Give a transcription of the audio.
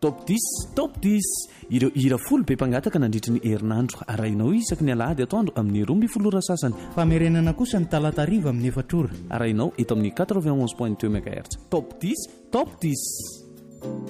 top 10 ireo hira folo be mpangataka nandritry ny herinandro arahinao isaky ny alahady atoandro amin'ny 12 sasany famerenana kosa ny talata ariva amin'ny 4 ora arahinao eto amin'ny 91.2 MHz top 10